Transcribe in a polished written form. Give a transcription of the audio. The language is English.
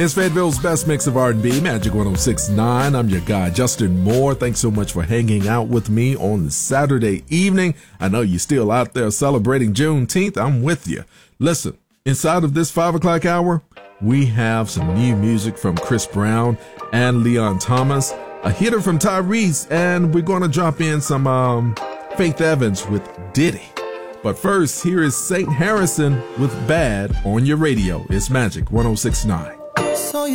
It's Fayetteville's best mix of R&B, Magic 106.9. I'm your guy, Justin Moore. Thanks so much for hanging out with me on Saturday evening. I know you're still out there celebrating Juneteenth. I'm with you. Listen, inside of this 5 o'clock hour, we have some new music from Chris Brown and Leon Thomas, a hitter from Tyrese, and we're going to drop in some Faith Evans with Diddy. But first, here is St. Harrison with Bad on your radio. It's Magic 106.9.